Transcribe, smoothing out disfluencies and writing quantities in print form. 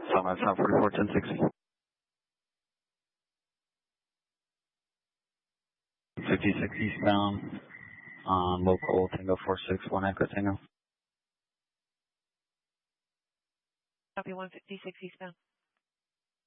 Sunrise 944, 1060. 56 eastbound on local Tango 461 Echo Tango. Copy 156 eastbound.